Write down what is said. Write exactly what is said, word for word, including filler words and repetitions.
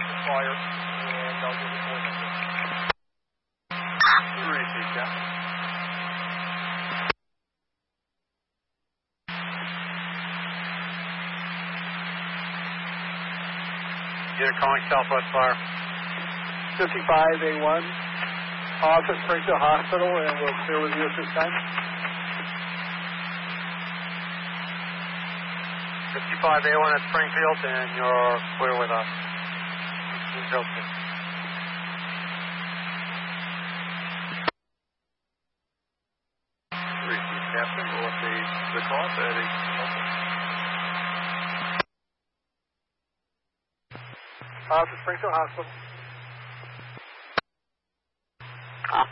the fire, and I'll give you phone number. Receive, Captain. Unit calling Southwest Fire. fifty-five A one, office Springfield Hospital, and we'll clear with you at this time. fifty-five A one at Springfield, and you're clear with us. Okay. Receive, Captain. We'll update the call at eight. Office Springfield Hospital.